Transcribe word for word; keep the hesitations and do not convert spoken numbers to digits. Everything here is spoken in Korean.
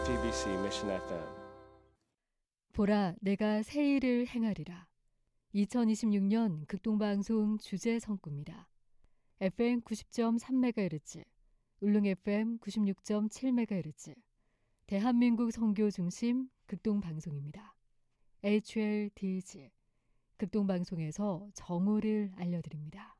제이티비씨 Mission 에프엠. 보라, 내가 새 일을 행하리라. 이천이십육 년 극동방송 주제 성구입니다. 에프엠 구십 점 삼 메가헤르츠, 울릉 에프엠 구십육 점 칠 메가헤르츠, 대한민국 선교 중심 극동방송입니다. 에이치엘디지, 극동방송에서 정오를 알려드립니다.